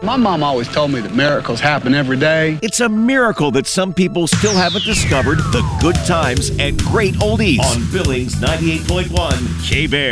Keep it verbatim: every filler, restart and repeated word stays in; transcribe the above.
My mom always told me that miracles happen every day. It's a miracle that some people still haven't discovered the good times and great oldies on Billings ninety-eight point one K-Bear.